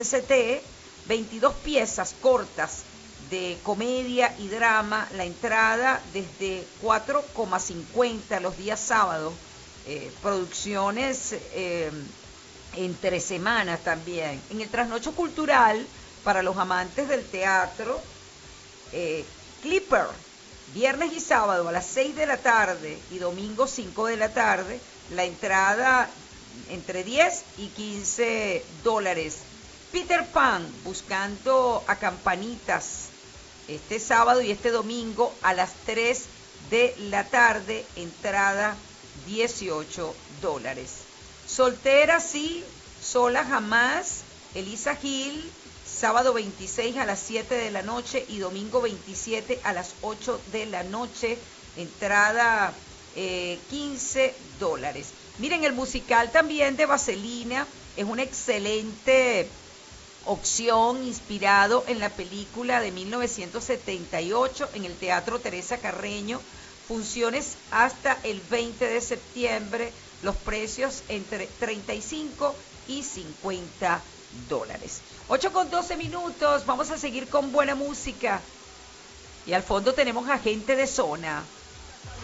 ST, 22 piezas cortas de comedia y drama, la entrada desde 4,50 los días sábados, producciones entre semanas también. En el trasnocho cultural, para los amantes del teatro, Clipper, viernes y sábado a las 6 de la tarde y domingo 5 de la tarde, la entrada entre 10 y 15 dólares. Peter Pan, buscando a campanitas, este sábado y este domingo a las 3 de la tarde, entrada 18 dólares. Soltera sí, sola jamás, Elisa Gil, sábado 26 a las 7 de la noche y domingo 27 a las 8 de la noche, entrada 15 dólares. Miren, el musical también de Vaselina es una excelente opción, inspirado en la película de 1978 en el Teatro Teresa Carreño. Funciones hasta el 20 de septiembre, los precios entre 35 y 50 dólares. 8:12, vamos a seguir con buena música. Y al fondo tenemos a Gente de Zona.